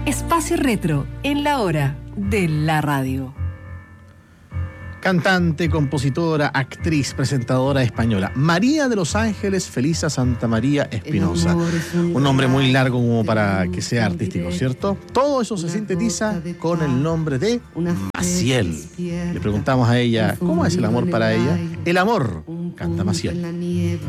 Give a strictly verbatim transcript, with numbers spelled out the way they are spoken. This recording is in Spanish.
Espacio Retro, en la hora de la radio. Cantante, compositora, actriz, presentadora española. María de los Ángeles Felisa Santa María Espinosa. Un nombre muy largo como para que sea artístico, ¿cierto? Todo eso se sintetiza con el nombre de Maciel. Le preguntamos a ella, ¿cómo es el amor para ella? El amor, canta Maciel.